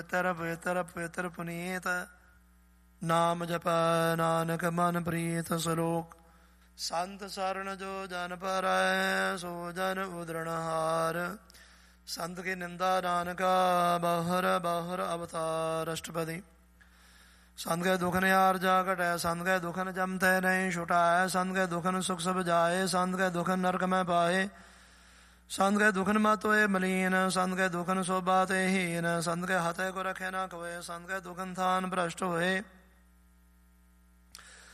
ਪਵਿੱਤਰ ਪਵਿੱਤਰ ਪਵਿੱਤਰ ਪੁਨੀਤ। ਨਾਮ ਜਪੈ ਨਾਨਕ ਮਨ ਪ੍ਰੀਤ। ਸਲੋਕ ਸੰਤ ਸਰਣ ਜੋ ਜਨ ਪਰੈ, ਸੋ ਜਨ ਉਦਰਣਹਾਰ। ਸੰਤ ਕੀ ਨਿੰਦਾ ਨਾਨਕਾ, ਬਹੁਰ ਬਹੁਰ ਅਵਤਾਰ। ਅਸ਼ਟਪਦੀ। ਸੰਤ ਕੇ ਦੁਖ ਨਿਆਰ ਜਾ ਘਟੈ, ਸੰਤ ਕੇ ਦੁਖਨ ਜਮਤੈ ਨਹੀਂ ਛੁਟਾਏ। ਸੰਤ ਕੇ ਦੁਖਨ ਸੁਖ ਸਭ ਜਾਏ, ਸੰਤ ਕੇ ਦੁਖਨ ਨਰਕ ਮੈਂ ਪਾਏ। ਸੰਤ ਕੇ ਦੁਖਨ ਮਤ ਹੋਏ ਮਲੀਨ, ਸੰਤ ਕੇ ਦੁਖਨ ਸੋਭਾ ਤੇ ਹੀਨ। ਸੰਤ ਕੇ ਹਤੇ ਕੋ ਰਖੇ ਨਾ ਕੋਏ, ਸੰਤ ਕੇ ਦੁਖਨ ਥਾਨ ਭ੍ਰਸ਼ਟ ਹੋਏ।